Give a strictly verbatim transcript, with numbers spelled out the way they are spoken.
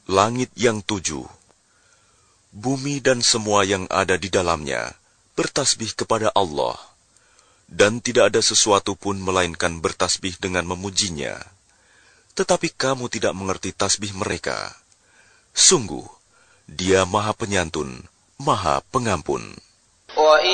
Langit yang tujuh, bumi dan semua yang ada di dalamnya bertasbih kepada Allah, dan tidak ada sesuatu pun melainkan bertasbih dengan memujinya. Tetapi kamu tidak mengerti tasbih mereka. Sungguh, Dia Maha Penyantun, Maha Pengampun.